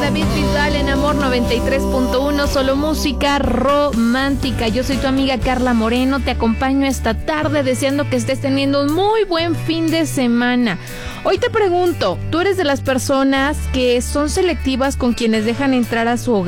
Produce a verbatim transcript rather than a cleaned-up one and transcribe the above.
David Bisbal en Amor noventa y tres punto uno, solo música romántica. Yo soy tu amiga Carla Moreno, te acompaño esta tarde deseando que estés teniendo un muy buen fin de semana. Hoy te pregunto, ¿tú eres de las personas que son selectivas con quienes dejan entrar a su hogar?